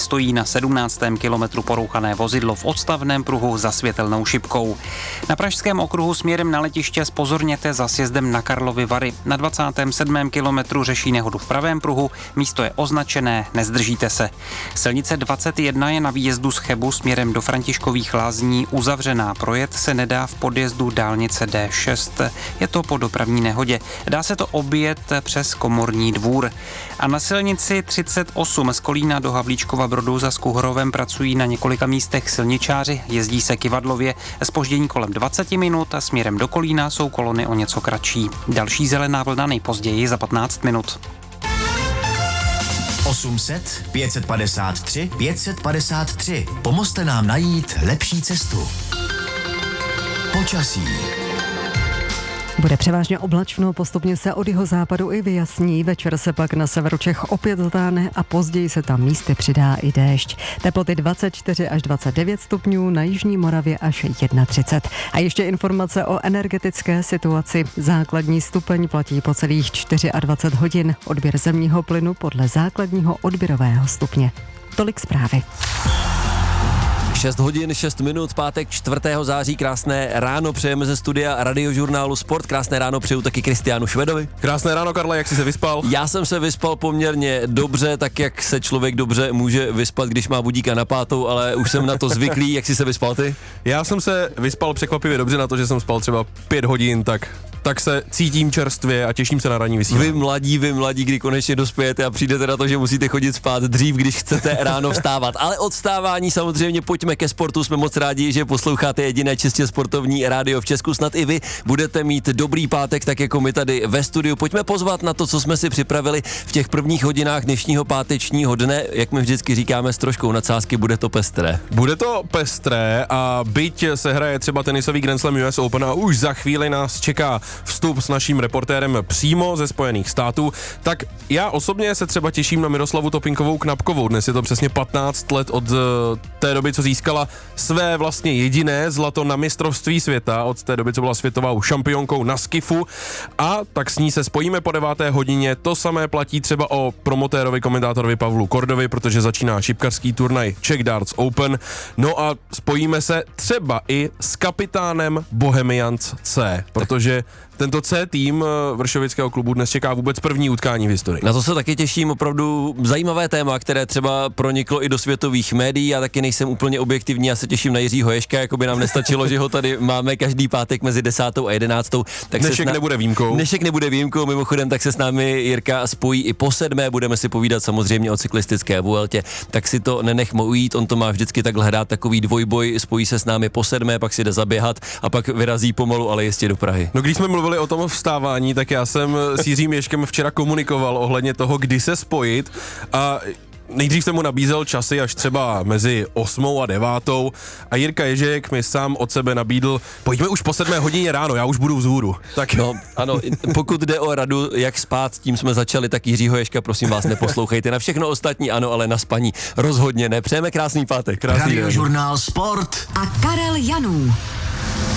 stojí na 17. kilometru porouchané vozidlo v odstavném pruhu za světelnou šipkou. Na Pražském okruhu směrem na letiště zpozorněte za sjezdem na Karlovy Vary. Na 27. kilometru řeší nehodu v pravém pruhu, místo je označené, nezdržíte se. Silnice 21 je na výjezdu z Chebu směrem do Františkových Lázní uzavřená. Projet se nedá v podjezdu dálnice D6. Je to po dopravní nehodě. Dá se to objet přes Komorní dvůr. A na silnici 38 z Kolína do Havlíčkova Brodu za Skuhorovem pracují na několika místech silničáři, jezdí se kyvadlově, zpoždění kolem 20 minut a směrem do Kolína jsou kolony o něco kratší. Další zelená vlna nejpozději za 15 minut. 800 553 553. Pomozte nám najít lepší cestu. Počasí. Bude převážně oblačno, postupně se od jihozápadu i vyjasní, večer se pak na severu Čech opět zatáhne a později se tam místy přidá i déšť. Teploty 24 až 29 stupňů, na jižní Moravě až 31. A ještě informace o energetické situaci. Základní stupeň platí po celých 24 hodin, odběr zemního plynu podle základního odběrového stupně. Tolik zprávy. 6 hodin, 6 minut, pátek 4. září, krásné ráno přejeme ze studia Radiožurnálu Sport, krásné ráno přeju taky Kristiánu Švedovi. Krásné ráno, Karle, jak jsi se vyspal? Já jsem se vyspal poměrně dobře, tak jak se člověk dobře může vyspat, když má budíka na 5, ale už jsem na to zvyklý, jak jsi se vyspal ty? Já jsem se vyspal překvapivě dobře na to, že jsem spal třeba 5 hodin, tak se cítím čerstvě a těším se na ranní vysílání. Vy mladí, kdy konečně dospějete a přijdete na to, že musíte chodit spát dřív, když chcete ráno vstávat. Ale od vstávání samozřejmě pojďme ke sportu. Jsme moc rádi, že posloucháte jediné čistě sportovní rádio v Česku. Snad i vy budete mít dobrý pátek, tak jako my tady ve studiu. Pojďme pozvat na to, co jsme si připravili v těch prvních hodinách dnešního pátečního dne. Jak my vždycky říkáme, s troškou nadsázky, bude to pestré. Bude to pestré a byť se hraje třeba tenisový Grand Slam US Open a už za chvíli nás čeká vstup s naším reportérem přímo ze Spojených států, tak já osobně se třeba těším na Miroslavu Topinkovou Knapkovou. Dnes je to přesně 15 let od té doby, co získala své vlastně jediné zlato na mistrovství světa, od té doby, co byla světovou šampionkou na skifu, a tak s ní se spojíme po 9. hodině. To samé platí třeba o promotérovi, komentátorovi Pavlu Kordovi, protože začíná šipkarský turnaj Czech Darts Open. No a spojíme se třeba i s kapitánem Bohemians C, protože tento C tým vršovického klubu dnes čeká vůbec první utkání v historii. Na to se taky těším, opravdu zajímavé téma, které třeba proniklo i do světových médií. Já taky nejsem úplně objektivní, já se těším na Jiřího Ježka, jako by nám nestačilo, že ho tady máme každý pátek mezi 10. a 11. Tak Dnešek nebude výjimkou. Dnešek nebude výjimkou, mimochodem tak se s námi Jirka spojí i po 7. Budeme si povídat samozřejmě o cyklistické Vueltě, tak si to nenechme ujít, on to má vždycky takhle hrát, takový dvojboj, spojí se s námi po 7, pak si jde zaběhat a pak vyrazí pomalu, ale jistě do Prahy. No když jsme mluvili o tom vstávání, tak já jsem s Jiřím Ježkem včera komunikoval ohledně toho, kdy se spojit, a nejdřív jsem mu nabízel časy až třeba mezi 8 a 9. a Jirka Ježek mi sám od sebe nabídl, pojďme už po 7 hodině ráno, já už budu vzhůru. Tak. No ano, pokud jde o radu, jak spát, tím jsme začali, tak Jiřího Ježka, prosím vás, neposlouchejte. Na všechno ostatní ano, ale na spaní rozhodně ne. Přejeme krásný pátek. Radiožurnál Sport a Karel Janů.